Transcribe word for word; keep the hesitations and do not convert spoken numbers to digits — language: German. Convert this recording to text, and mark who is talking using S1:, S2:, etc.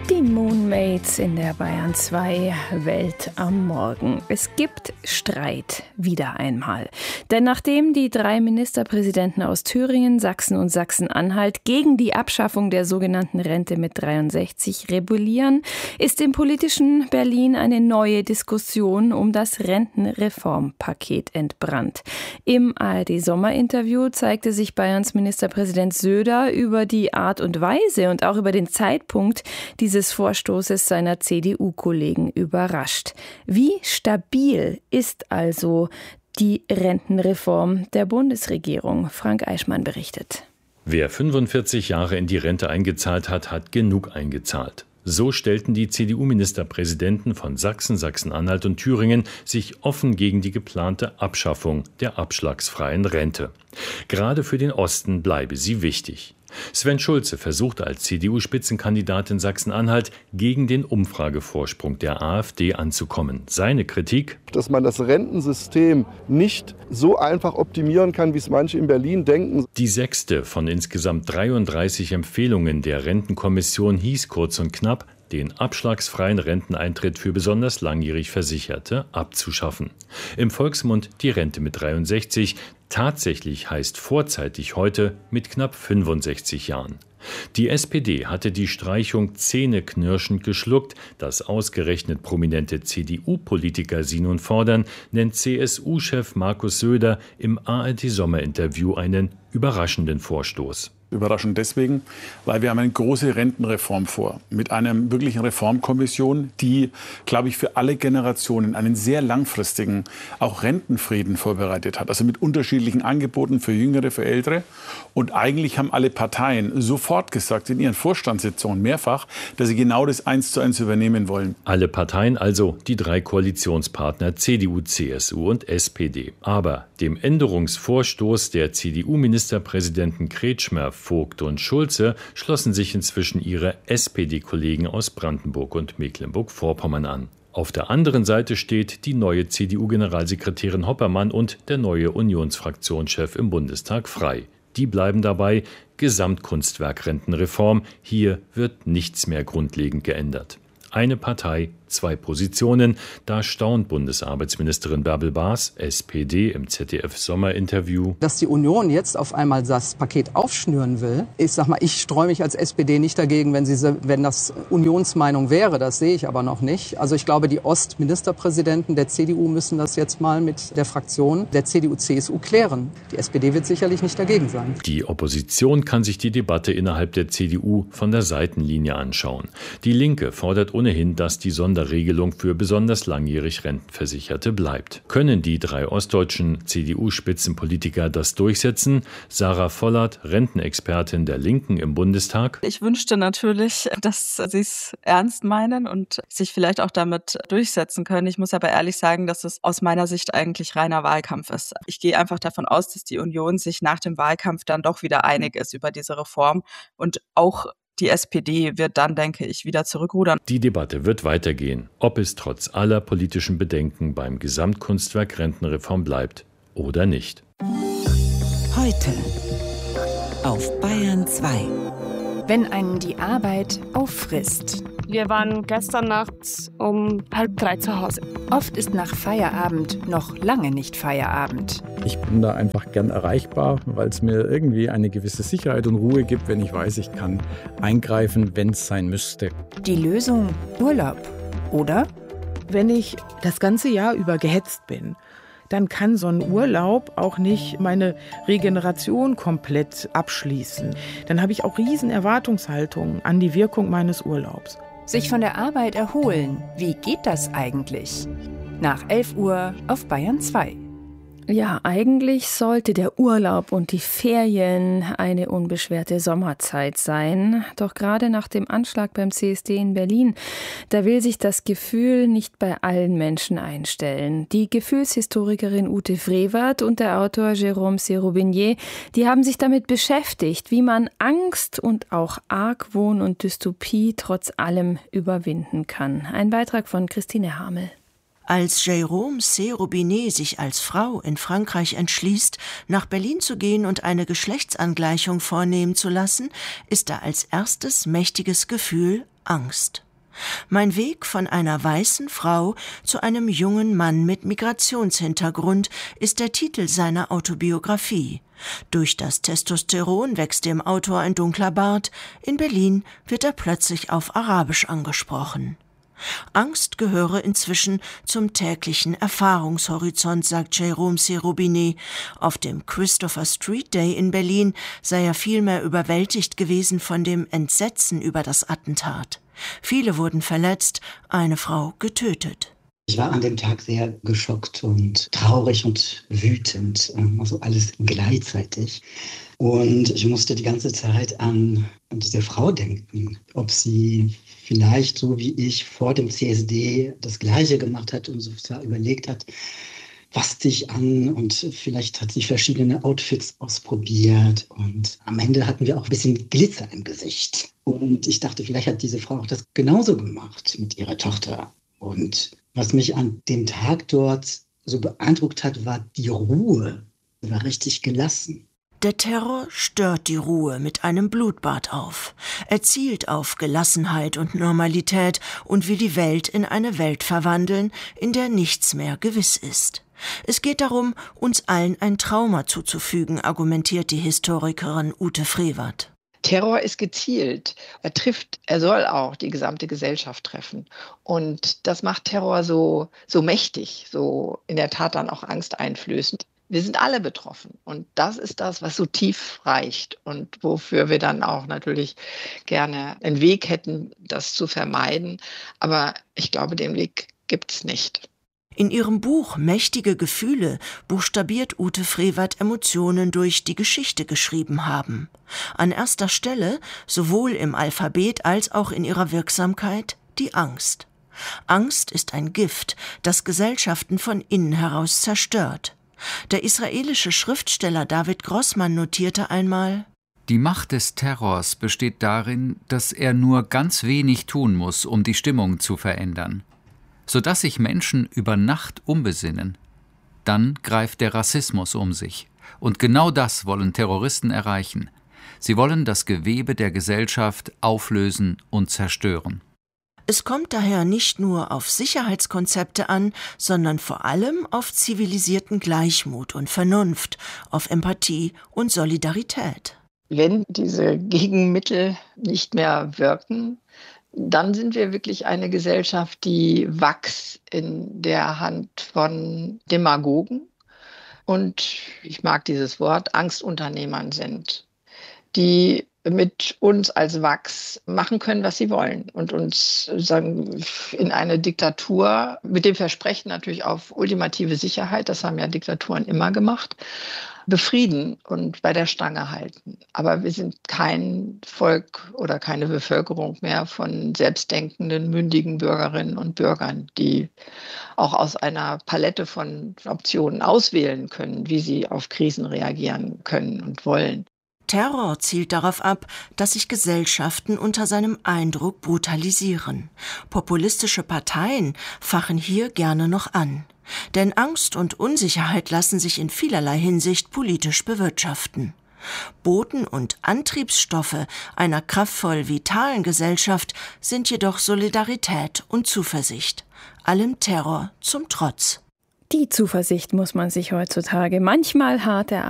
S1: Die Moonmates in der Bayern zwei Welt am Morgen. Es gibt Streit, wieder einmal. Denn nachdem die drei Ministerpräsidenten aus Thüringen, Sachsen und Sachsen-Anhalt gegen die Abschaffung der sogenannten Rente mit dreiundsechzig rebellieren, ist im politischen Berlin eine neue Diskussion um das Rentenreformpaket entbrannt. Im A R D-Sommerinterview zeigte sich Bayerns Ministerpräsident Söder über die Art und Weise und auch über den Zeitpunkt dieses Vorstoßes seiner C D U-Kollegen überrascht. Wie stabil ist also die Rentenreform der Bundesregierung? Frank Eichmann berichtet.
S2: Wer fünfundvierzig Jahre in die Rente eingezahlt hat, hat genug eingezahlt. So stellten die C D U-Ministerpräsidenten von Sachsen, Sachsen-Anhalt und Thüringen sich offen gegen die geplante Abschaffung der abschlagsfreien Rente. Gerade für den Osten bleibe sie wichtig. Sven Schulze versucht als C D U-Spitzenkandidat in Sachsen-Anhalt gegen den Umfragevorsprung der AfD anzukommen. Seine Kritik:
S3: Dass man das Rentensystem nicht so einfach optimieren kann, wie es manche in Berlin denken.
S2: Die sechste von insgesamt dreiunddreißig Empfehlungen der Rentenkommission hieß kurz und knapp, den abschlagsfreien Renteneintritt für besonders langjährig Versicherte abzuschaffen. Im Volksmund die Rente mit dreiundsechzig. Tatsächlich heißt vorzeitig heute mit knapp fünfundsechzig Jahren. Die S P D hatte die Streichung zähneknirschend geschluckt. Dass ausgerechnet prominente C D U-Politiker sie nun fordern, nennt C S U-Chef Markus Söder im A R D-Sommerinterview einen überraschenden Vorstoß.
S4: Überraschend deswegen, weil wir haben eine große Rentenreform vor. Mit einer wirklichen Reformkommission, die, glaube ich, für alle Generationen einen sehr langfristigen, auch Rentenfrieden vorbereitet hat. Also mit unterschiedlichen Angeboten für Jüngere, für Ältere. Und eigentlich haben alle Parteien sofort gesagt, in ihren Vorstandssitzungen mehrfach, dass sie genau das eins zu eins übernehmen wollen.
S2: Alle Parteien, also die drei Koalitionspartner C D U, C S U und S P D. Aber dem Änderungsvorstoß der C D U-Ministerpräsidenten Kretschmer, Vogt und Schulze schlossen sich inzwischen ihre S P D-Kollegen aus Brandenburg und Mecklenburg-Vorpommern an. Auf der anderen Seite steht die neue C D U-Generalsekretärin Hoppermann und der neue Unionsfraktionschef im Bundestag Frey. Die bleiben dabei: Gesamtkunstwerk-Rentenreform. Hier wird nichts mehr grundlegend geändert. Eine Partei, zwei Positionen. Da staunt Bundesarbeitsministerin Bärbel Baas, S P D, im Z D F-Sommerinterview.
S5: Dass die Union jetzt auf einmal das Paket aufschnüren will, ich sag mal, ich streue mich als S P D nicht dagegen, wenn, sie, wenn das Unionsmeinung wäre. Das sehe ich aber noch nicht. Also ich glaube, die Ostministerpräsidenten der C D U müssen das jetzt mal mit der Fraktion der C D U C S U klären. Die S P D wird sicherlich nicht dagegen sein.
S2: Die Opposition kann sich die Debatte innerhalb der C D U von der Seitenlinie anschauen. Die Linke fordert ohnehin, dass die Sonderregelung für besonders langjährig Rentenversicherte bleibt. Können die drei ostdeutschen C D U-Spitzenpolitiker das durchsetzen? Sarah Vollert, Rentenexpertin der Linken im Bundestag.
S6: Ich wünschte natürlich, dass sie es ernst meinen und sich vielleicht auch damit durchsetzen können. Ich muss aber ehrlich sagen, dass es aus meiner Sicht eigentlich reiner Wahlkampf ist. Ich gehe einfach davon aus, dass die Union sich nach dem Wahlkampf dann doch wieder einig ist über diese Reform und auch die S P D wird dann, denke ich, wieder zurückrudern.
S2: Die Debatte wird weitergehen, ob es trotz aller politischen Bedenken beim Gesamtkunstwerk Rentenreform bleibt oder nicht.
S7: Heute auf Bayern zwei.
S1: Wenn einen die Arbeit auffrisst.
S8: Wir waren gestern Nacht um halb drei zu Hause.
S1: Oft ist nach Feierabend noch lange nicht Feierabend.
S9: Ich bin da einfach gern erreichbar, weil es mir irgendwie eine gewisse Sicherheit und Ruhe gibt, wenn ich weiß, ich kann eingreifen, wenn es sein müsste.
S1: Die Lösung: Urlaub, oder?
S10: Wenn ich das ganze Jahr über gehetzt bin, dann kann so ein Urlaub auch nicht meine Regeneration komplett abschließen. Dann habe ich auch riesen Erwartungshaltungen an die Wirkung meines Urlaubs.
S1: Sich von der Arbeit erholen, wie geht das eigentlich? Nach elf Uhr auf Bayern zwei. Ja, eigentlich sollte der Urlaub und die Ferien eine unbeschwerte Sommerzeit sein. Doch gerade nach dem Anschlag beim C S D in Berlin, da will sich das Gefühl nicht bei allen Menschen einstellen. Die Gefühlshistorikerin Ute Frevert und der Autor Jérôme Serobinier, die haben sich damit beschäftigt, wie man Angst und auch Argwohn und Dystopie trotz allem überwinden kann. Ein Beitrag von Christine Hamel.
S11: Als Jérôme Serobinier sich als Frau in Frankreich entschließt, nach Berlin zu gehen und eine Geschlechtsangleichung vornehmen zu lassen, ist da als erstes mächtiges Gefühl Angst. Mein Weg von einer weißen Frau zu einem jungen Mann mit Migrationshintergrund ist der Titel seiner Autobiografie. Durch das Testosteron wächst dem Autor ein dunkler Bart. In Berlin wird er plötzlich auf Arabisch angesprochen. Angst gehöre inzwischen zum täglichen Erfahrungshorizont, sagt Jérôme Cherubini. Auf dem Christopher Street Day in Berlin sei er vielmehr überwältigt gewesen von dem Entsetzen über das Attentat. Viele wurden verletzt, eine Frau getötet.
S12: Ich war an dem Tag sehr geschockt und traurig und wütend, also alles gleichzeitig. Und ich musste die ganze Zeit an, an diese Frau denken, ob sie vielleicht so wie ich vor dem C S D das Gleiche gemacht hat und so überlegt hat, was dich an, und vielleicht hat sie verschiedene Outfits ausprobiert und am Ende hatten wir auch ein bisschen Glitzer im Gesicht. Und ich dachte, vielleicht hat diese Frau auch das genauso gemacht mit ihrer Tochter. Und was mich an dem Tag dort so beeindruckt hat, war die Ruhe. Sie war richtig gelassen.
S11: Der Terror stört die Ruhe mit einem Blutbad auf. Er zielt auf Gelassenheit und Normalität und will die Welt in eine Welt verwandeln, in der nichts mehr gewiss ist. Es geht darum, uns allen ein Trauma zuzufügen, argumentiert die Historikerin Ute Frevert.
S13: Terror ist gezielt. Er trifft, er soll auch die gesamte Gesellschaft treffen. Und das macht Terror so, so mächtig, so in der Tat dann auch angsteinflößend. Wir sind alle betroffen. Und das ist das, was so tief reicht und wofür wir dann auch natürlich gerne einen Weg hätten, das zu vermeiden. Aber ich glaube, den Weg gibt es nicht.
S11: In ihrem Buch Mächtige Gefühle buchstabiert Ute Frevert Emotionen durch, die Geschichte geschrieben haben. An erster Stelle, sowohl im Alphabet als auch in ihrer Wirksamkeit, die Angst. Angst ist ein Gift, das Gesellschaften von innen heraus zerstört. Der israelische Schriftsteller David Grossman notierte einmal:
S14: Die Macht des Terrors besteht darin, dass er nur ganz wenig tun muss, um die Stimmung zu verändern, sodass sich Menschen über Nacht umbesinnen. Dann greift der Rassismus um sich. Und genau das wollen Terroristen erreichen. Sie wollen das Gewebe der Gesellschaft auflösen und zerstören.
S11: Es kommt daher nicht nur auf Sicherheitskonzepte an, sondern vor allem auf zivilisierten Gleichmut und Vernunft, auf Empathie und Solidarität.
S13: Wenn diese Gegenmittel nicht mehr wirken, dann sind wir wirklich eine Gesellschaft, die Wachs in der Hand von Demagogen und, ich mag dieses Wort, Angstunternehmern sind, die mit uns als Wachs machen können, was sie wollen und uns sagen, in eine Diktatur mit dem Versprechen natürlich auf ultimative Sicherheit, das haben ja Diktaturen immer gemacht, befrieden und bei der Stange halten. Aber wir sind kein Volk oder keine Bevölkerung mehr von selbstdenkenden, mündigen Bürgerinnen und Bürgern, die auch aus einer Palette von Optionen auswählen können, wie sie auf Krisen reagieren können und wollen.
S11: Terror zielt darauf ab, dass sich Gesellschaften unter seinem Eindruck brutalisieren. Populistische Parteien fachen hier gerne noch an. Denn Angst und Unsicherheit lassen sich in vielerlei Hinsicht politisch bewirtschaften. Boten und Antriebsstoffe einer kraftvoll vitalen Gesellschaft sind jedoch Solidarität und Zuversicht, allem Terror zum Trotz.
S1: Die Zuversicht muss man sich heutzutage manchmal hart erarbeiten.